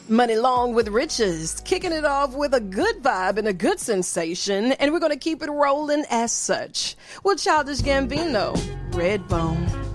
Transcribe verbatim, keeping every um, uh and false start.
Money Long with Riches, kicking it off with a good vibe and a good sensation, and we're going to keep it rolling as such. With Childish Gambino, Redbone.